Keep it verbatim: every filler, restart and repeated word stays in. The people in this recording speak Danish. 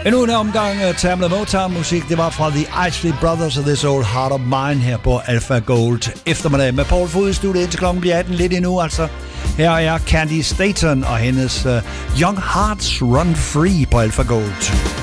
Endnu en omgang uh, Tamla Motown-musik. Det var fra The Isley Brothers og This Old Heart of Mine her på Alpha Gold eftermiddag. Med Paul Fod i studiet indtil klokken bliver atten lidt endnu, altså. Her er Candy Staton og hendes uh, Young Hearts Run Free på Alpha Gold.